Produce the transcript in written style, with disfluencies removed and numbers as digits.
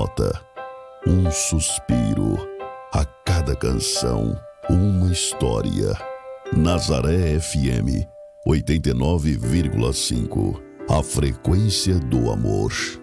nota, um suspiro, a cada canção, uma história. Nazaré FM 89,5, a frequência do amor.